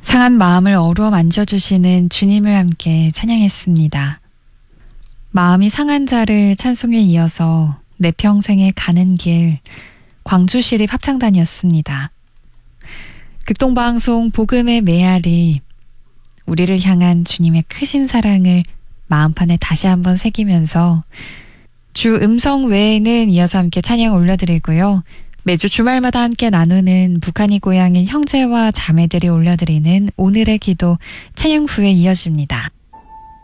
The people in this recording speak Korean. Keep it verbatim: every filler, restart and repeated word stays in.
상한 마음을 어루어 만져주시는 주님을 함께 찬양했습니다. 마음이 상한 자를 찬송에 이어서 내 평생에 가는 길, 광주시립 합창단이었습니다. 극동방송 복음의 메아리, 우리를 향한 주님의 크신 사랑을 마음판에 다시 한번 새기면서 주 음성 외에는 이어서 함께 찬양 올려드리고요. 매주 주말마다 함께 나누는 북한이 고향인 형제와 자매들이 올려드리는 오늘의 기도 찬양 후에 이어집니다.